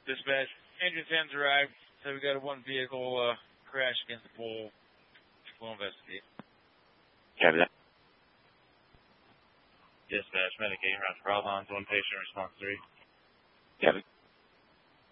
Dispatch, engine 10's arrived, so we got a one vehicle crash against the pole. We'll investigate. Copy that. Dispatch, medicating Roger Bravo, one patient, response 3. Copy.